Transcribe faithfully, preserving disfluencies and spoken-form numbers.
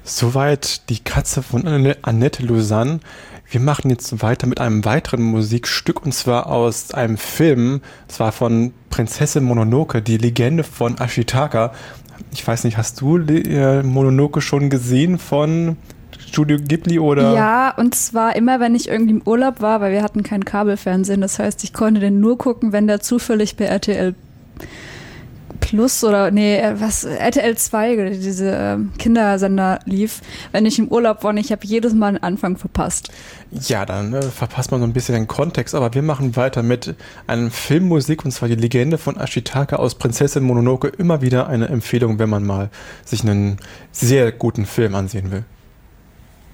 Soweit die Katze von Anne- Annette Lausanne. Wir machen jetzt weiter mit einem weiteren Musikstück und zwar aus einem Film, zwar von Prinzessin Mononoke, die Legende von Ashitaka. Ich weiß nicht, hast du äh, Mononoke schon gesehen von Studio Ghibli oder? Ja, und zwar immer, wenn ich irgendwie im Urlaub war, weil wir hatten kein Kabelfernsehen. Das heißt, ich konnte den nur gucken, wenn der zufällig bei R T L Plus oder, nee, was, R T L zwei, diese äh, Kindersender lief, wenn ich im Urlaub war und ich habe jedes Mal den Anfang verpasst. Ja, dann äh, verpasst man so ein bisschen den Kontext, aber wir machen weiter mit einem Filmmusik und zwar die Legende von Ashitaka aus Prinzessin Mononoke. Immer wieder eine Empfehlung, wenn man mal sich einen sehr guten Film ansehen will.